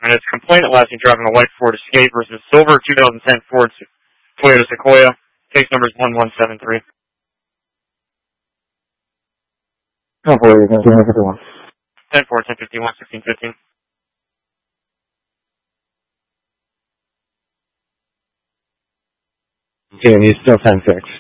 And it's a complaint at last seen driving a white Ford Escape versus silver 2010 Ford Toyota Sequoia. Case number is 1173. 10-4, 10-51. 10-4, 10-51, 16-15. Okay, and he's still 10-6.